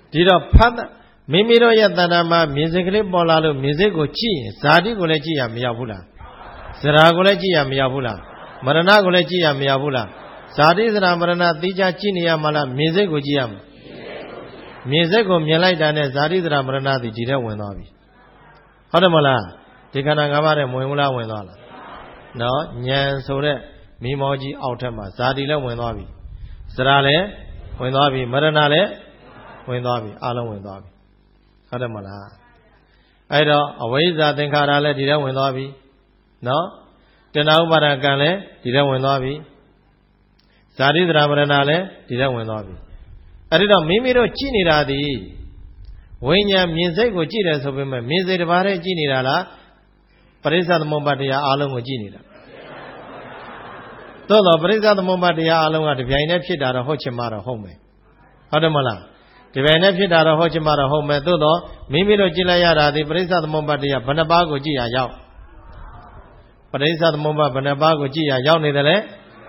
ဒီတော့ဖတ်မိမိတို့ရဲ့တဏ္ဍာမှာမြင်စိတ်ကလေးပေါ်လာလို့မြင်စိတ်ကိုကြည့်ရင်ဇာတိကိုလည်းကြည့်ရမရောက်ဘူးလားဇရာကိုလည်းကြည့်ရမရောက်ဘူးလားမရဏကိုလည်းကြည့်ရမရောက်ဘူးလားဇာတိဇရာမရဏသိကြကြည့်နေရမှာလားမြင်စိတ်ကိုကြည့်ရမှာမြင်စိတ်ကိုမြင်လိုက်တာနဲ့ဇာတိဇရာမရဏသိဒီထဲဝင်သွားပြီဟုတ်တယ်မလားဒီခန္ဓာ၅ပါးထဲဝင်ဘူးလားဝင်သွားလားနော်ဉာဏ်ဆိုတဲ့မိမောကြီးအောက်ထက်မှာဇာတိလည်းဝင်သွားပြီဇရာလည်းဝင်သွားပြီမရဏလည်းဝင်သွားပြီအလုံးဝင်သွားပြီဟုတ်တယ်မလားအဲ့တော့အဝိဇ္ဇာသင်္ခါရလည်းဒီထဲဝင်သွားပြီနော်တဏှာဥပါဒကံလည်းဒီထဲဝင်သွားပြီဇာတိဇရာမရဏလည်းဒီထဲဝင်သွားပြီအဲ့ဒီတော့မိမိတို့ကြည့်နေတာဒီဝိညာဉ်မြင်စိတ်ကိုကြည့်တယ်ဆိုပေမဲ့မြင်စိတ်တစ်ပါးတည်းကြည့်နေတာလားပရိစ္ဆသမုပ္ပါဒတရားအလုံးကိုကြည့်နေတာသို့တော့ပရိစ္ဆသမုပ္ပါဒတရားအလုံးကတပြိုင်တည်းဖြစ်တာတော့ဟုတ်ချင်မှတော့ဟုတ်မယ်ဟုတ်တယ်မလားဒီပိုင်းနဲ့ဖြစ်တာတော့ဟုတ်ချင်မှတော့ဟုတ်မယ်သို့တော့မိမိတို့ကြည့်လိုက်ရတာဒီပရိစ္ဆသမုပ္ပါဒတရားဘယ်နှပါးကိုကြည့်ရရောက်ပရိစ္ဆသမုပ္ပါဘယ်နှပါးကိုကြည့်ရရောက်နေတယ်လဲ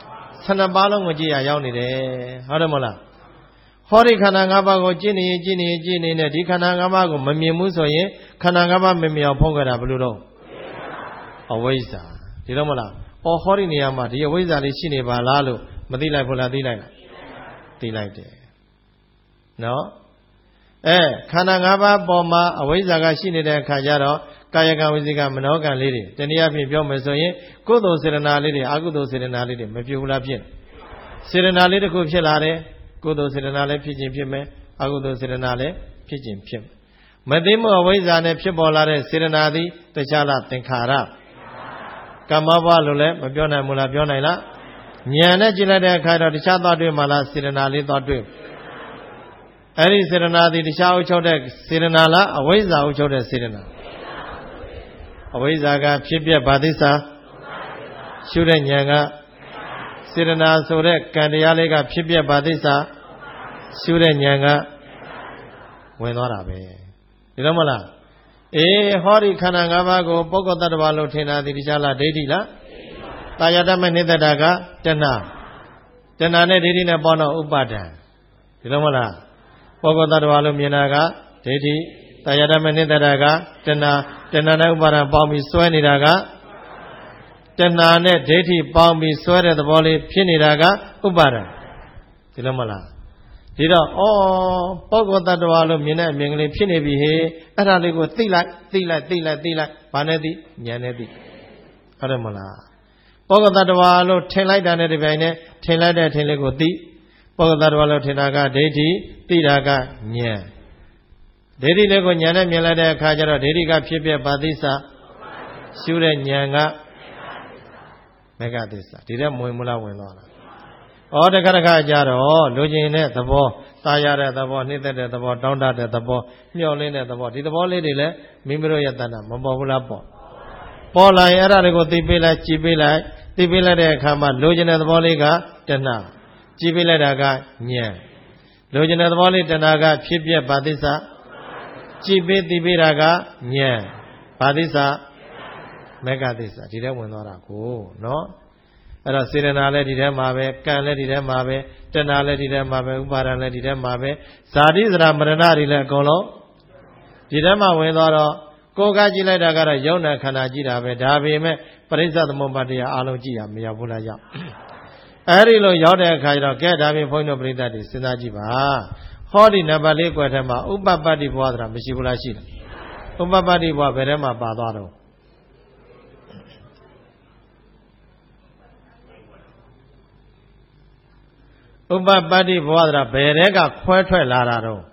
12ပါးလုံးကိုကြည့်ရရောက်နေတယ်ဟုတ်တယ်မလားဟောဒီခန္ဓာ၅ပါးကိုကြည့်နေရင်ကြည့်နေနဲ့ဒီခန္ဓာ၅ပါးကိုမမြင်ဘူးဆိုရင်ခန္ဓာ၅ပါးမမြင်အောင်ဖုံးကြတာဘယ်လိုတော့အဝိဇ္ဇာဒီတော့မလားဟောဒီနေရာမှာဒီအဝိဇ္ဇာလေးရှိနေပါလားလို့မသိလိုက်ဘူးလားသိလိုက်လားသိလိုက်တယ်နော်ခန္ဓာ၅ပါးပေါ်မှာအဝိဇ္ဇာကရှိနေတဲ့အခါကျတော့ကာယကံဝစီကမနောကံလေးတွေတနည်းအားဖြင့်ပြောမယ်ဆိုရင်ကုသိုလ်စေတနာလေးတွေအကုသိုလ်စေတနာလေးတွေမဖြစ်ဘူးလားဖြစ်စေတနာလေးတစ်ခုဖြစ်လာတယ်ကုသိုလ်စေတနာလည်းဖြစ်ခြင်းဖြစ်မယ်အကုသိုလ်စေတနာလည်းဖြစ်ခြင်းဖြစ်မယ်မသိမှုအဝိဇ္ဇာနဲ့ဖြစ်ပေါ်လာတဲ့စေတနာသည်တခြားလားသင်္ခါရကမ္မဘဝလို့လည်းမပြောနိုင်ဘူးလားပြောနိုင်လားဉာဏ်နဲ့ကြည့်လိုက်တဲ့အခါတော့တခြားသွားတွေ့မှလားစေတနာလေးသွားတွေ့အဲ့ဒီစေတနာသည်တခြားအုပ်ချုပ်တဲ့စေတနာလားအဝိဇ္ဇာအုပ်ချုပ်တဲ့စေတနာအဝိဇ္ဇာကဖြစ်ပြဘာသစ္စာရှုတဲ့ဉာဏ်ကစေတနာဆိုတဲ့ကံတရားလေးကဖြစ်ပြဘာသစ္စာရှုတဲ့ဉာဏ်ကဝင်သွားတာပဲဒီတော့မလားဟောဒီခန္ဓာ၅ပါးကိုပုဂ္ဂိုလ်တ attva လို့ထင်တာဒီတခြားလားဒိဋ္ဌိလားတာယတမနိတ္တတာကတဏှာနဲ့ဒိဋ္ဌိနဲ့ပေါင်းတော့ဥပါဒံဒီတော့မလားပုဂ္ဂိုလ်တ attva လို့မြင်တာကဒိဋ္ဌိတာယတမနိတ္တတာကတဏှာနဲ့ဥပါဒံပေါင်းပြီးစွဲနေတာကတဏှာနဲ့ဒိဋ္ဌိပေါင်းပြီးစွဲတဲ့သဘောလေးဖြစ်နေတာကဥပါဒံဒီလိုမလားဒီတော့ပုဂ္ဂိုလ်တ attva လို့မြင်တဲ့အမြင်ကလေးဖြစ်နေပြီဟေ့အဲ့ဒါလေးကိုသိလိုက်ဘာနဲ့သိဉာဏ်နဲ့သိဟုတ်တယ်မလားပုဂ္ဂိုလ်တ attva လို့ထင်လိုက်တာနဲ့ဒီပိုင်းနဲ့ထင်လိုက်တဲ့အထင်လေးကိုသိပုဂ္ဂိုလ်တ attva လို့ထင်တာကဒိဋ္ဌိသိတာကဉာဏ်ဒိဋ္ဌိလေးကိုဉာဏ်နဲ့မြင်လိုက်တဲ့အခါကျတော့ဒိဋ္ဌိကဖြစ်ပြဘာသစ္စာရှုတဲ့ဉာဏ်ကမေဃသစ္စာဒီတဲ့ဝင်မလားဝင်သွားတာတခါကြတော့လူကျင်တဲ့သဘောသားရတဲ့သဘောနှိမ့်သက်တဲ့သဘောတောင်းတတဲ့သဘောမျှော်လင့်တဲ့သဘောဒီသဘောလေးတွေလည်းမိမိတို့ရဲ့တဏ္ဍမပေါ်ဘူးလားပေါ်လာရင်အဲ့ဒါတွေကိုသိပေးလိုက်ကြည်ပေးလိုက်သိပေးလိုက်တဲ့အခါမှာလူကျင်တဲ့သဘောလေးကတဏှကြည်ပေးလိုက်တာကဉာဏ်လူကျင်တဲ့သဘောလေးတဏှကဖြစ်ပြဘာသစ္စာကြည်ပေးသိပေးတာကဉာဏ်ဘာသစ္စာမေဃသစ္စာဒီထဲဝင်သွားတာကိုနော်အဲ့တော့စေတနာလည်းဒီထဲမှာပဲကံလည်းဒီထဲမှာပဲတဏှာလည်းဒီထဲမှာပဲဥပါဒံလည်းဒီထဲမှာပဲဇာတိဇရာမရဏတွေလည်းအကုန်လုံးဒီထဲမှာဝင်သွားတော့ကိုယ်ကကြည့်လိုက်တာကတော့ယုံနာခန္ဓာကြည့်တာပဲဒါပေမဲ့ပရိစ္ဆသမုပ္ပါဒတရားအလုံးကြည့်ရမရောက်ဘူးလားရောက်အဲ့ဒီလိုရောက်တဲ့အခါကျတော့ကဲဒါပြင်ဘုန်းကြီးတို့ပြိဿတွေစဉ်းစားကြည့်ပါဟောဒီနံပါတ်၄ကွယ်ထဲမှာဥပပတ္တိဘဝဆိုတာမရှိဘူးလားရှိတယ်ဥပပတ္တိဘဝဘယ်ထဲမှာပါသွားတော့ဥပပတ္တိဘဝဆိုတာဘယ်တဲကခွဲထွက်လာတာတော့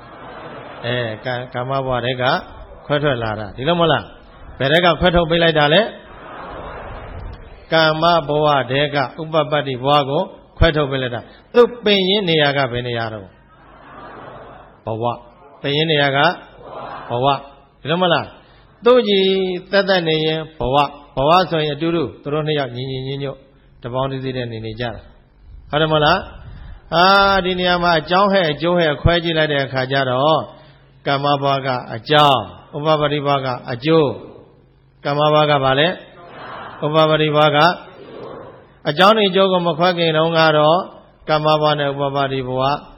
ကာမဘဝတဲကခွဲထွက်လာတာဒီလိုမလားဘယ်တဲကခွဲထုတ်ပေးလိုက်တာလဲကာမဘဝတဲကဥပပတ္တိဘဝကိုခွဲထုတ်ပေးလိုက်တာသူပင်ရင်းနေရာကဘယ်နေရာတော့ဘဝပင်ရင်းနေရာကဘဝဒီလိုမလားသူ့ကြီးတက်နေရင်ဘဝဆိုရင်အတူတူသူတို့နှစ်ယောက်ညီညွတ်တပေါင်းတစည်းတဲ့နေကြတာဟုတ်တယ်မလားဒီနေရာမှာအကြောင်းဟဲ့အကျိုးဟဲ့ခွဲကြည့်လိုက်တဲ့အခါကျတော့ကာမဘဝကအကြောင်းဥပပတ္တိဘဝကအကျိုးကာမဘဝကဘာလဲဥပပတ္တိဘဝကအကြောင်းနဲ့အကျိုးကိုမခွဲခင်တုန်းကတော့ကာမဘဝနဲ့ဥပပတ္တိဘဝ